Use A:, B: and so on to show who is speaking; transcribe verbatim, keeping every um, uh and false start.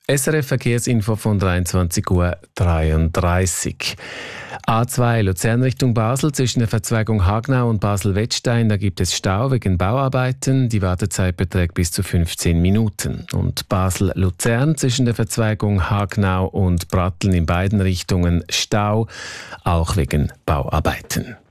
A: S R F Verkehrsinfo von dreiundzwanzig Uhr dreiunddreißig. A zwei Luzern Richtung Basel zwischen der Verzweigung Hagnau und Basel-Wettstein, da gibt es Stau wegen Bauarbeiten. Die Wartezeit beträgt bis zu fünfzehn Minuten. Und Basel-Luzern zwischen der Verzweigung Hagnau und Bratteln in beiden Richtungen Stau, auch wegen Bauarbeiten.